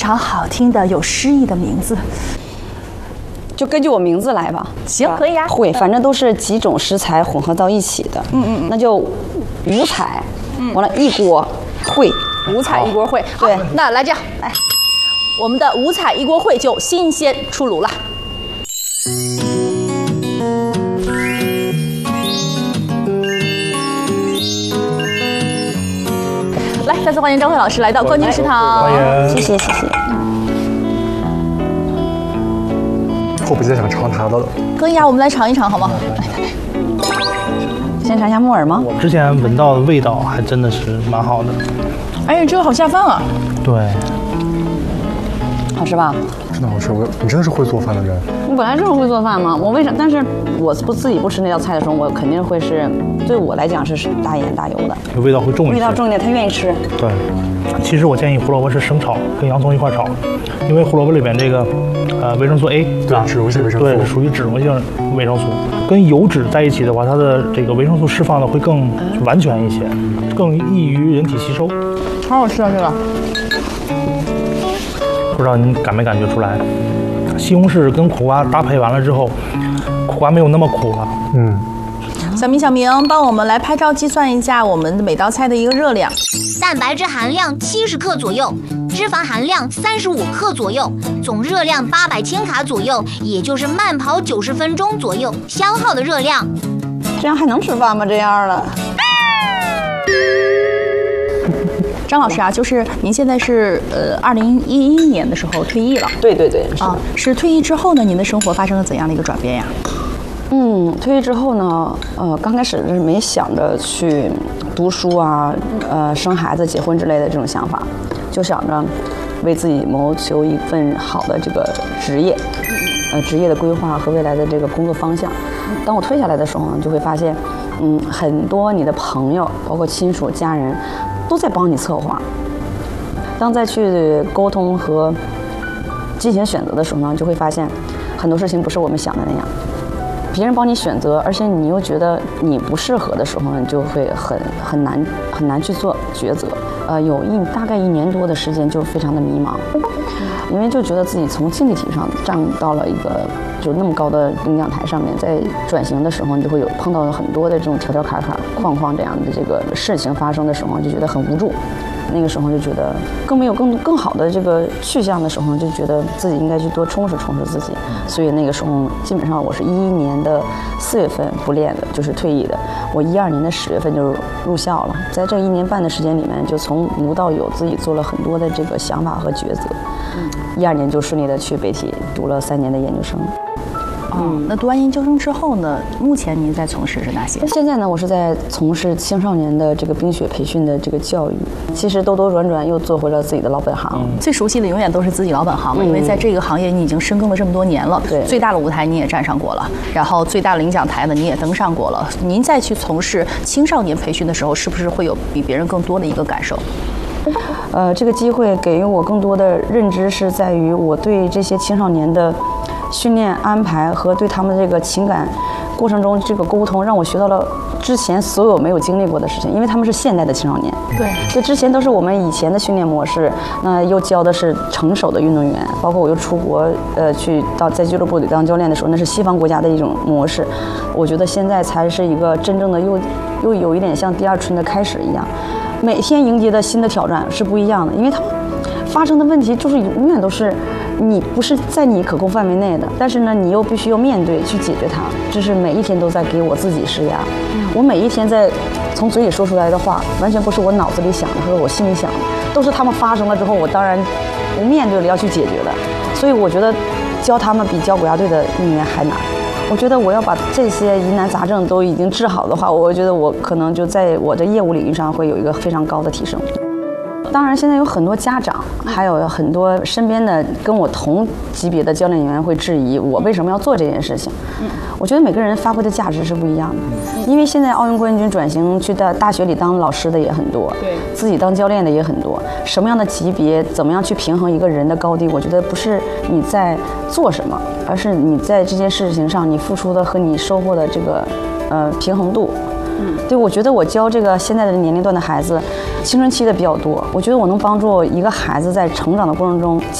常好听的、有诗意的名字。 就根据我名字来吧。 行，可以啊。 烩，反正都是几种食材混合到一起的。那就五彩，完了一锅烩。 五彩一锅烩。好， 对， 那来这样，来，我们的五彩一锅烩就新鲜出炉了。来，再次欢迎张慧老师来到冠军食堂。 欢迎， 谢谢谢谢。 迫不及待想尝它的了。 可以啊，我们来尝一尝好吗？ 先尝一下木耳吗？ 我之前闻到的味道还真的是蛮好的。 哎，这个好下饭啊！ 对， 好吃吧？ 真的好吃。你真的是会做饭的人。 我本来就是会做饭嘛，我为啥？但是我自己不吃那道菜的时候，我肯定会是对我来讲是大盐大油的， 味道会重一些。 味道重一点，他愿意吃。 对，其实我建议胡萝卜是生炒，跟洋葱一块炒，因为胡萝卜里边这个维生素 A， 对吧？脂溶性维生素， 对，属于脂溶性维生素，跟油脂在一起的话，它的这个维生素释放的会更完全一些，更易于人体吸收。 好好吃啊，这个。 不知道你感没感觉出来？西红柿跟苦瓜搭配完了之后，苦瓜没有那么苦了。 小明，帮我们来拍照计算一下我们的每道菜的一个热量。 蛋白质含量70克左右，脂肪含量35克左右，总热量800千卡左右，也就是慢跑90分钟左右消耗的热量。 这样还能吃饭吗？这样了。 张老师啊，就是您现在是2011年的时候退役了。 对，是的。 是退役之后呢，您的生活发生了怎样的一个转变呀？ 退役之后呢，刚开始是没想着去读书啊，生孩子、结婚之类的这种想法，就想着为自己谋求一份好的这个职业，职业的规划和未来的这个工作方向。当我退下来的时候呢，就会发现，很多你的朋友，包括亲属、家人，都在帮你策划。当再去沟通和进行选择的时候呢，就会发现很多事情不是我们想的那样。别人帮你选择，而且你又觉得你不适合的时候呢，就会很难去做抉择。有大概1年多的时间就非常的迷茫，因为就觉得自己从竞技体上站到了一个就那么高的领奖台上面，在转型的时候，你就会碰到很多的这种条坎框这样的这个事情发生的时候，就觉得很无助。那个时候就觉得更没有更好的这个去向的时候，就觉得自己应该去多充实自己。所以那个时候基本上我是11年的4月份不练的，就是退役的。我12年的10月份就入校了，在这1年半的时间里面，就从无到有，自己做了很多的这个想法和抉择。12年就顺利的去北体读了3年的研究生。 那读完研究生之后呢？目前您在从事是哪些？ 现在呢，我是在从事青少年的这个冰雪培训的这个教育。其实兜兜转转又做回了自己的老本行。 最熟悉的永远都是自己老本行嘛，因为在这个行业你已经深耕了这么多年了。 对， 最大的舞台你也站上过了，然后最大的领奖台呢你也登上过了。您再去从事青少年培训的时候，是不是会有比别人更多的一个感受？ 这个机会给予我更多的认知，是在于我对这些青少年的训练安排和对他们这个情感过程中这个沟通，让我学到了之前所有没有经历过的事情，因为他们是现代的青少年。 对， 这之前都是我们以前的训练模式，那又教的是成熟的运动员，包括我又出国在俱乐部里当教练的时候，那是西方国家的一种模式。我觉得现在才是一个真正的又有一点像第二春的开始一样，每天迎接的新的挑战是不一样的，因为它发生的问题就是永远都是你不是在你可控范围内的，但是呢，你又必须要面对去解决它，这是每一天都在给我自己施压。我每一天在从嘴里说出来的话，完全不是我脑子里想的和我心里想的，都是他们发生了之后，我面对了要去解决的。所以我觉得教他们比教国家队的运动员还难。我觉得我要把这些疑难杂症都已经治好的话，我觉得我可能就在我的业务领域上会有一个非常高的提升。当然，现在有很多家长，还有很多身边的跟我同级别的教练员会质疑我为什么要做这件事情。我觉得每个人发挥的价值是不一样的，因为现在奥运冠军转型去到大学里当老师的也很多， 对， 自己当教练的也很多。什么样的级别，怎么样去平衡一个人的高低？我觉得不是你在做什么，而是你在这件事情上你付出的和你收获的这个平衡度。对，我觉得我教这个现在的年龄段的孩子，青春期的比较多，我觉得我能帮助一个孩子在成长的过程中